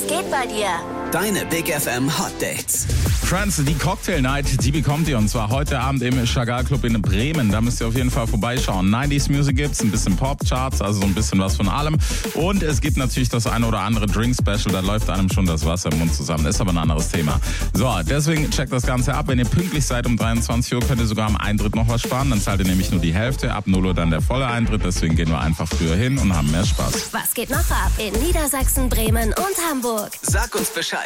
geht bei dir? Deine Big FM Hot Dates. Friends, die Cocktail Night, die bekommt ihr und zwar heute Abend im Chagall Club in Bremen. Da müsst ihr auf jeden Fall vorbeischauen. 90s Music gibt's, ein bisschen Pop-Charts, also so ein bisschen was von allem. Und es gibt natürlich das eine oder andere Drink-Special, da läuft einem schon das Wasser im Mund zusammen. Ist aber ein anderes Thema. So, deswegen checkt das Ganze ab. Wenn ihr pünktlich seid um 23 Uhr, könnt ihr sogar am Eintritt noch was sparen. Dann zahlt ihr nämlich nur die Hälfte, ab 0 Uhr dann der volle Eintritt. Deswegen gehen wir einfach früher hin und haben mehr Spaß. Was geht noch ab in Niedersachsen, Bremen und Hamburg? Sag uns Bescheid.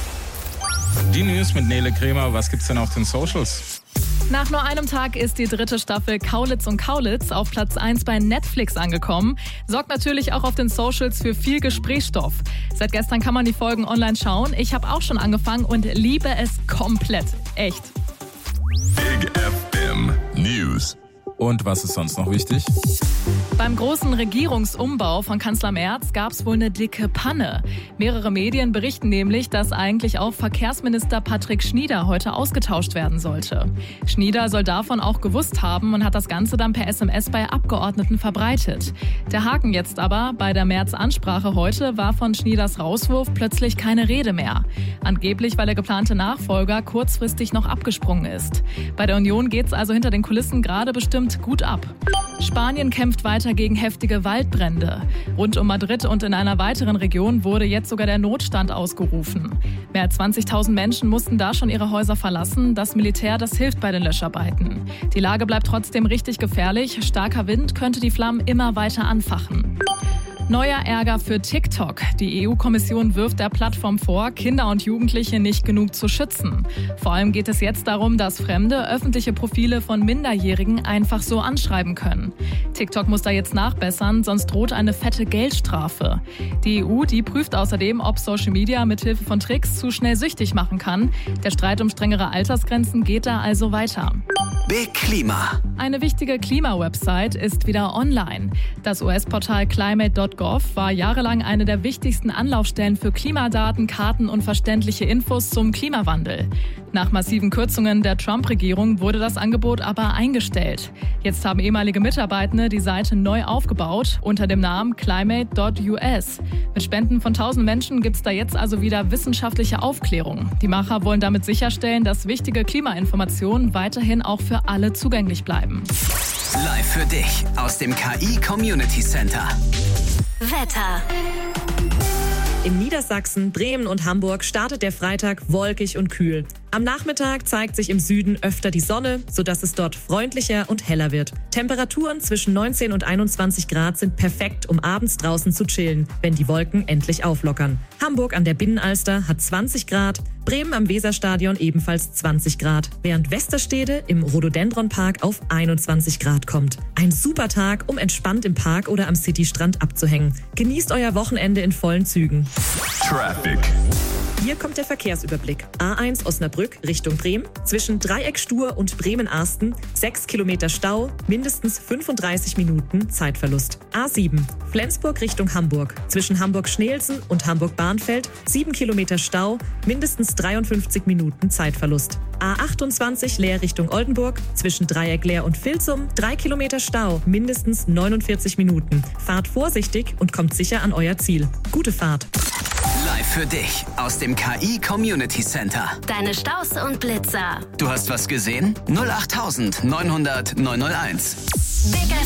Die News mit Nele Kremer. Was gibt's denn auf den Socials? Nach nur einem Tag ist die 3. Staffel Kaulitz und Kaulitz auf Platz 1 bei Netflix angekommen. Sorgt natürlich auch auf den Socials für viel Gesprächsstoff. Seit gestern kann man die Folgen online schauen. Ich habe auch schon angefangen und liebe es komplett. Echt. Big FM News. Und was ist sonst noch wichtig? Beim großen Regierungsumbau von Kanzler Merz gab es wohl eine dicke Panne. Mehrere Medien berichten nämlich, dass eigentlich auch Verkehrsminister Patrick Schnieder heute ausgetauscht werden sollte. Schnieder soll davon auch gewusst haben und hat das Ganze dann per SMS bei Abgeordneten verbreitet. Der Haken jetzt aber, bei der Merz-Ansprache heute war von Schnieders Rauswurf plötzlich keine Rede mehr. Angeblich, weil der geplante Nachfolger kurzfristig noch abgesprungen ist. Bei der Union geht's also hinter den Kulissen gerade bestimmt gut ab. Spanien kämpft weiter gegen heftige Waldbrände. Rund um Madrid und in einer weiteren Region wurde jetzt sogar der Notstand ausgerufen. Mehr als 20.000 Menschen mussten da schon ihre Häuser verlassen. Das Militär, das hilft bei den Löscharbeiten. Die Lage bleibt trotzdem richtig gefährlich. Starker Wind könnte die Flammen immer weiter anfachen. Neuer Ärger für TikTok. Die EU-Kommission wirft der Plattform vor, Kinder und Jugendliche nicht genug zu schützen. Vor allem geht es jetzt darum, dass Fremde öffentliche Profile von Minderjährigen einfach so anschreiben können. TikTok muss da jetzt nachbessern, sonst droht eine fette Geldstrafe. Die EU, die prüft außerdem, ob Social Media mithilfe von Tricks zu schnell süchtig machen kann. Der Streit um strengere Altersgrenzen geht da also weiter. Big Klima. Eine wichtige Klima-Website ist wieder online. Das US-Portal climate.gov war jahrelang eine der wichtigsten Anlaufstellen für Klimadaten, Karten und verständliche Infos zum Klimawandel. Nach massiven Kürzungen der Trump-Regierung wurde das Angebot aber eingestellt. Jetzt haben ehemalige Mitarbeitende die Seite neu aufgebaut unter dem Namen climate.us. Mit Spenden von 1000 Menschen gibt es da jetzt also wieder wissenschaftliche Aufklärung. Die Macher wollen damit sicherstellen, dass wichtige Klimainformationen weiterhin auch für alle zugänglich bleiben. Live für dich aus dem KI Community Center. Wetter. In Niedersachsen, Bremen und Hamburg startet der Freitag wolkig und kühl. Am Nachmittag zeigt sich im Süden öfter die Sonne, sodass es dort freundlicher und heller wird. Temperaturen zwischen 19 und 21 Grad sind perfekt, um abends draußen zu chillen, wenn die Wolken endlich auflockern. Hamburg an der Binnenalster hat 20 Grad, Bremen am Weserstadion ebenfalls 20 Grad, während Westerstede im Rhododendronpark auf 21 Grad kommt. Ein super Tag, um entspannt im Park oder am Citystrand abzuhängen. Genießt euer Wochenende in vollen Zügen. Traffic. Hier kommt der Verkehrsüberblick. A1 Osnabrück Richtung Bremen. Zwischen Dreieck-Stur und Bremen-Arsten 6 Kilometer Stau, mindestens 35 Minuten Zeitverlust. A7 Flensburg Richtung Hamburg. Zwischen Hamburg-Schnelsen und Hamburg-Bahnfeld 7 Kilometer Stau, mindestens 53 Minuten Zeitverlust. A28 Leer Richtung Oldenburg. Zwischen Dreieck Leer und Vilsum 3 Kilometer Stau, mindestens 49 Minuten. Fahrt vorsichtig und kommt sicher an euer Ziel. Gute Fahrt. Live für dich aus dem KI Community Center. Deine Staus und Blitzer. Du hast was gesehen? 08900 901. Big